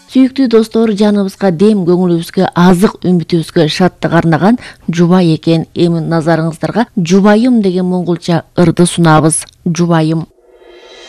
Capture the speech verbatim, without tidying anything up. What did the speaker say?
Сүйүктүү достор, жаныбызга дем, көңүлүбүзгө азык, үмүтүбүзгө шаттык арнаган жубай экен. Эми назарыңыздарга жубайым деген монголча ырды сунабыз. Жубайым.